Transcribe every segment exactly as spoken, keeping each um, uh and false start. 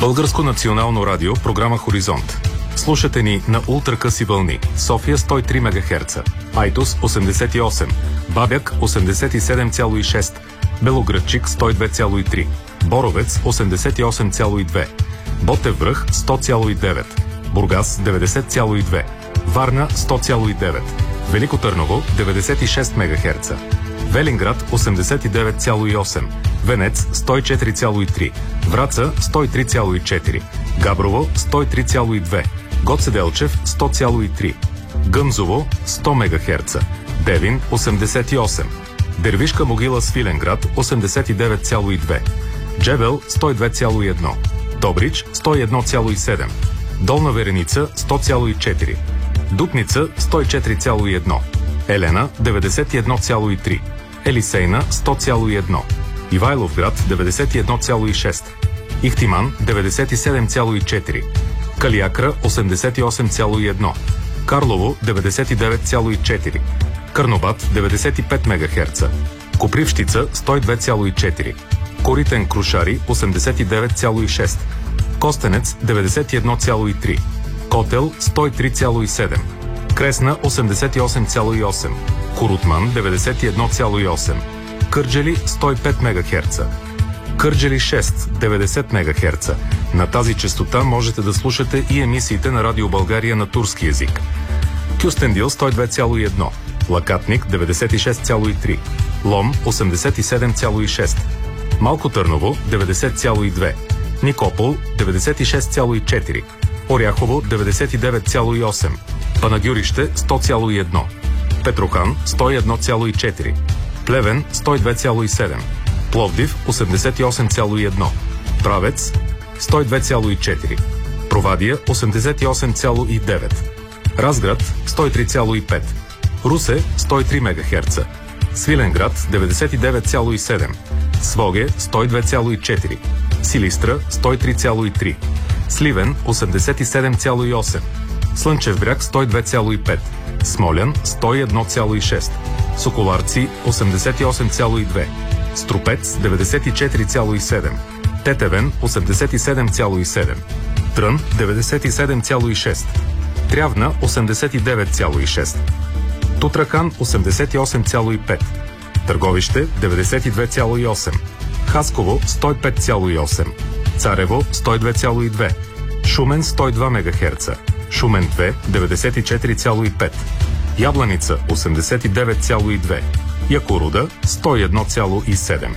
Българско национално радио, програма Хоризонт. Слушате ни на ултракъси вълни. София сто и три мегахерца, Айтос осемдесет и осем, Бабяк осемдесет и седем цяло и шест, Белоградчик сто и две цяло и три, Боровец осемдесет и осем цяло и две, Ботев връх сто цяло и девет, Бургас деветдесет цяло и две, Варна сто цяло и девет, Велико Търново деветдесет и шест мегахерца, Велинград осемдесет и девет цяло и осем, Венец сто и четири цяло и три, Враца сто и три цяло и четири, Габрово сто и три цяло и две, Гоце Делчев сто цяло и три, Гъмзово сто мегахерца, Девин осемдесет и осем, Дервишка могила Свиленград осемдесет и девет цяло и две, Джебел сто и две цяло и едно, Добрич сто и едно цяло и седем, Долна Вереница сто цяло и четири, Дупница сто и четири цяло и едно, Елена деветдесет и едно цяло и три, Елисейна сто цяло и едно, Ивайловград деветдесет и едно цяло и шест, Ихтиман деветдесет и седем цяло и четири, Калиакра осемдесет и осем цяло и едно, Карлово деветдесет и девет цяло и четири, Карнобат деветдесет и пет мегахерца, Копривщица сто и две цяло и четири, Коритен Крушари осемдесет и девет цяло и шест, Костенец деветдесет и едно цяло и три, Котел сто и три цяло и седем, Кресна осемдесет и осем цяло и осем, Корутман деветдесет и едно цяло и осем, Кърджали сто и пет мегахерца, Кърджали шест деветдесет мегахерца. На тази честота можете да слушате и емисиите на Радио България на турски език. Кюстендил сто и две цяло и едно, Лакатник деветдесет и шест цяло и три, Лом осемдесет и седем цяло и шест, Малко Търново деветдесет цяло и две, Никопол деветдесет и шест цяло и четири, Оряхово деветдесет и девет цяло и осем, Панагюрище сто цяло и едно, Петрохан сто и едно цяло и четири, Плевен сто и две цяло и седем, Пловдив осемдесет и осем цяло и едно, Правец сто и две цяло и четири, Провадия осемдесет и осем цяло и девет, Разград сто и три цяло и пет, Русе сто и три мегахерца, Свиленград деветдесет и девет цяло и седем, Своге сто и две цяло и четири, Силистра сто и три цяло и три, Сливен осемдесет и седем цяло и осем, Слънчев бряг сто и две цяло и пет, Смолян сто и едно цяло и шест, Соколарци осемдесет и осем цяло и две, Струпец деветдесет и четири цяло и седем, Тетевен осемдесет и седем цяло и седем, Трън деветдесет и седем цяло и шест, Трявна осемдесет и девет цяло и шест, Тутракан осемдесет и осем цяло и пет, Търговище деветдесет и две цяло и осем, Хасково сто и пет цяло и осем, Царево сто и две цяло и две, Шумен сто и два мегахерца, Шумен две деветдесет и четири цяло и пет, Ябланица осемдесет и девет цяло и две, Якоруда сто и едно цяло и седем.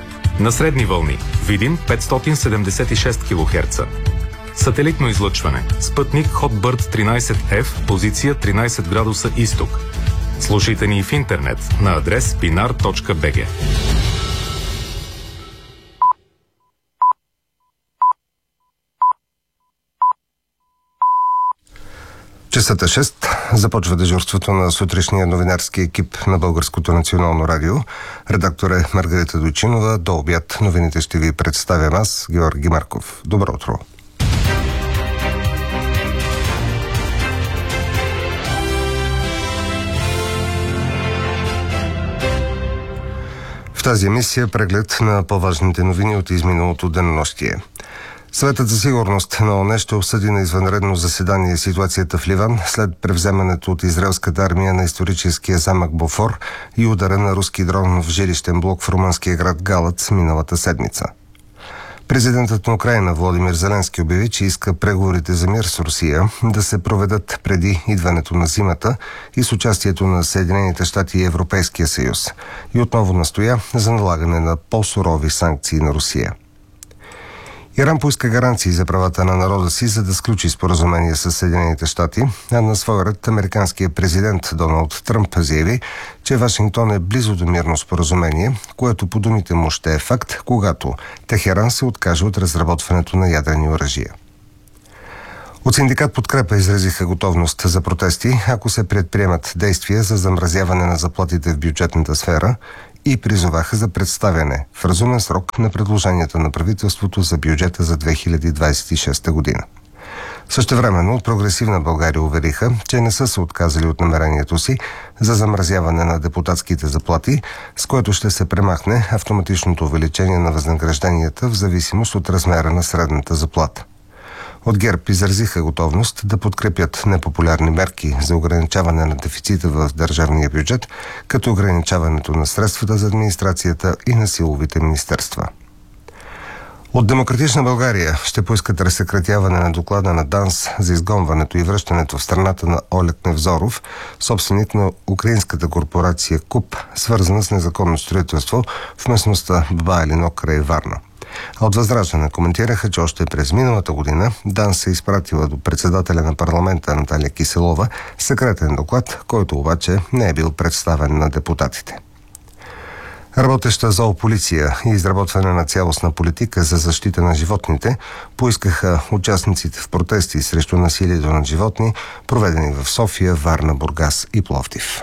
На средни вълни Видин петстотин седемдесет и шест килохерца. Сателитно излъчване. Спътник Хотбърд тринайсет еф, позиция тринайсет градуса изток. Слушайте ни и в интернет на адрес пинар точка би джи. Часът е шест. Започва дежурството на сутрешния новинарски екип на Българското национално радио. Редактор е Маргарита Дойчинова. До обяд новините ще ви представям аз, Георги Марков. Добро утро! В тази емисия преглед на по-важните новини от изминалото денонощие. Съветът за сигурност на ООН ще обсъди на извънредно заседание ситуацията в Ливан след превземането от израелската армия на историческия замък Бофор и удара на руски дрон в жилищен блок в румънския град Галац миналата седмица. Президентът на Украйна Володимир Зеленски обяви, че иска преговорите за мир с Русия да се проведат преди идването на зимата и с участието на Съединените щати и Европейския съюз. И отново настоя за налагане на по-сурови санкции на Русия. Иран поиска гаранции за правата на народа си, за да сключи споразумение с Съединените щати, а на своя ред американският президент Доналд Тръмп заяви, че Вашингтон е близо до мирно споразумение, което по думите му ще е факт, когато Техеран се откаже от разработването на ядрени оръжия. От синдикат Подкрепа изразиха готовност за протести, ако се предприемат действия за замразяване на заплатите в бюджетната сфера и призоваха за представяне в разумен срок на предложенията на правителството за бюджета за две хиляди двадесет и шеста година. Същевременно от Прогресивна България увериха, че не са се отказали от намерението си за замразяване на депутатските заплати, с което ще се премахне автоматичното увеличение на възнагражденията в зависимост от размера на средната заплата. От ГЕРБ изразиха готовност да подкрепят непопулярни мерки за ограничаване на дефицита в държавния бюджет, като ограничаването на средствата за администрацията и на силовите министерства. От Демократична България ще поискат разсекретяване на доклада на ДАНС за изгонването и връщането в страната на Олег Невзоров, собственик на украинската корпорация КУП, свързана с незаконно строителство в местността Баба Елино край Варна. А от Възраждане коментираха, че още през миналата година ДАНС се изпратила до председателя на парламента Наталия Киселова секретен доклад, който обаче не е бил представен на депутатите. Работеща зоополиция и изработване на цялостна политика за защита на животните поискаха участниците в протести срещу насилието над животни, проведени в София, Варна, Бургас и Пловдив.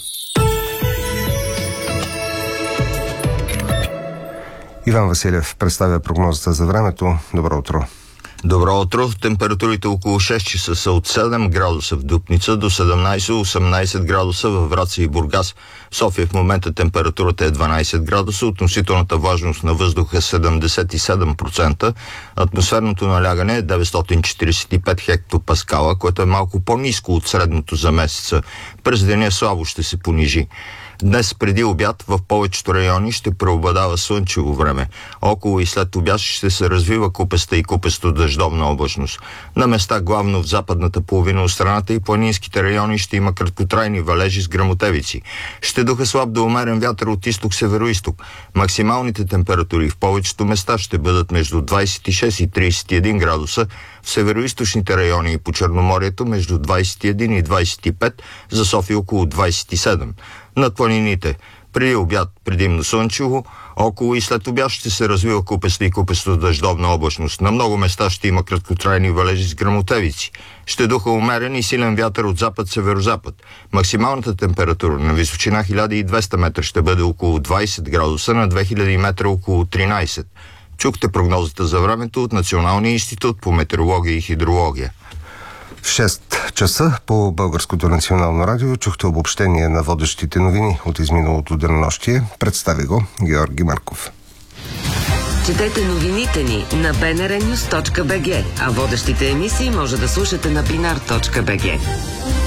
Иван Василев представя прогнозата за времето. Добро утро! Добро утро! Температурите около шест часа са от седем градуса в Дупница до седемнайсет-осемнайсет градуса във Враца и Бургас. В София в момента температурата е дванайсет градуса, относителната влажност на въздуха е седемдесет и седем процента, атмосферното налягане е деветстотин четирийсет и пет хектопаскала, което е малко по-ниско от средното за месеца. През деня слабо ще се понижи. Днес преди обяд в повечето райони ще преобладава слънчево време. Около и след обяд ще се развива купеста и купесто дъждовна облачност. На места главно в западната половина от страната и планинските райони ще има краткотрайни валежи с гръмотевици. Ще духа слаб до умерен вятър от изток-североизток. Максималните температури в повечето места ще бъдат между двайсет и шест и трийсет и един градуса, в североизточните райони и по Черноморието между двайсет и един и двайсет и пет, за София около двайсет и седем. Над планините преди обяд предимно слънчево, около и след обяд ще се развива купеста и купесто дъждовна облачност. На много места ще има краткотрайни валежи с гръмотевици. Ще духа умерен и силен вятър от запад-северозапад. Максималната температура на височина хиляда и двеста метра ще бъде около двайсет градуса, на две хиляди метра около тринайсет. Чухте прогнозата за времето от Националния институт по метеорология и хидрология. В шест часа по Българското национално радио чухте обобщение на водещите новини от изминалото денонощие. Представи го Георги Марков. Четете новините ни на би ен ар нюс точка би джи, а водещите емисии може да слушате на бинар точка би джи.